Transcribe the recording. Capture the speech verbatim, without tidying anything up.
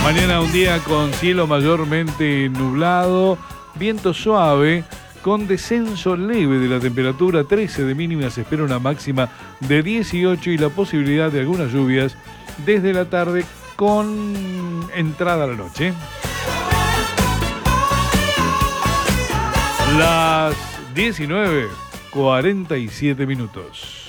Mañana un día con cielo mayormente nublado, viento suave, con descenso leve de la temperatura, trece de mínima, se espera una máxima de dieciocho y la posibilidad de algunas lluvias desde la tarde con entrada a la noche. Las diecinueve cuarenta y siete minutos.